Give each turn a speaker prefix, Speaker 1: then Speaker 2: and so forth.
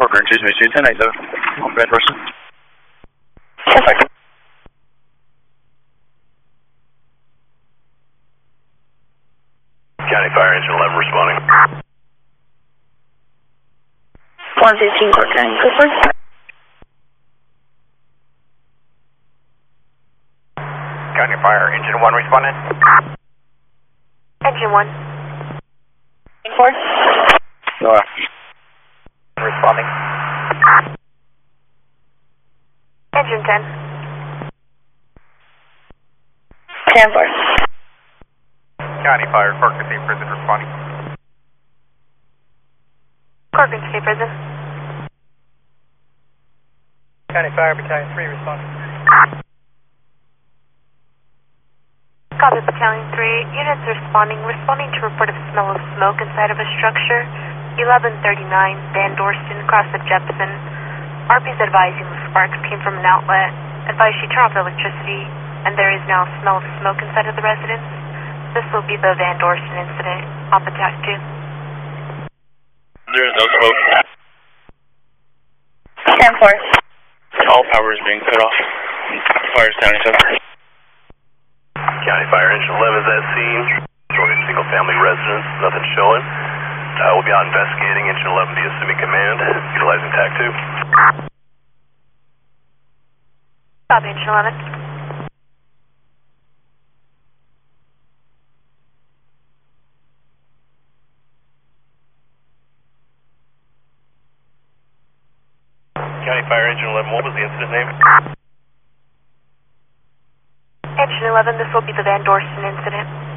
Speaker 1: Parker and Tuesday, 10-8 though. Bad person.
Speaker 2: County Fire Engine 11 responding.
Speaker 3: 115 Clark County, Clifford.
Speaker 2: County Fire Engine 1 responding.
Speaker 3: Engine 1. 4.
Speaker 1: Nora.
Speaker 2: Responding.
Speaker 3: Engine 10. 10-4.
Speaker 2: County Fire Corcoran State Prison responding.
Speaker 3: Corcoran State Prison.
Speaker 2: County Fire Battalion 3 responding.
Speaker 3: Copy Battalion 3. Units responding to report of smell of smoke inside of a structure. 1139 Van Dorston, cross of Jepson. RP's advising the sparks came from an outlet. Advise she turn off the electricity, and there is now a smell of smoke inside of the residence. This will be the Van Dorston incident. Op attack 2.
Speaker 1: There is no smoke.
Speaker 3: 10-4.
Speaker 1: All power is being cut off. Fire is down each other.
Speaker 2: County Fire Engine 11 is at scene. Shorted single family residence, nothing showing. We'll be out investigating. Engine 11 be assuming command, utilizing TAC 2.
Speaker 3: Copy, Engine 11.
Speaker 2: County Fire Engine 11, what was the incident name?
Speaker 3: Engine 11, this will be the Van Dorston incident.